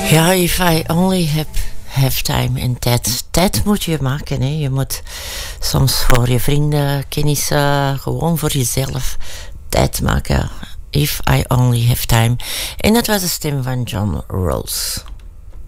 Ja, if I only have time. En tijd moet je maken. Hè. Je moet soms voor je vrienden, kennissen, gewoon voor jezelf tijd maken. If I only have time. En dat was de stem van John Rawls.